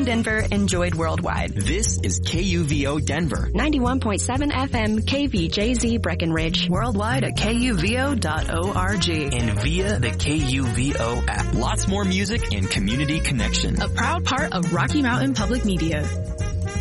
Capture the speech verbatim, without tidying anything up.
in Denver, enjoyed worldwide. This is K U V O Denver. ninety-one point seven F M K V J Z Breckenridge. Worldwide at K U V O dot org. And via the K U V O app. Lots more music and community connection. A proud part of Rocky Mountain Public Media.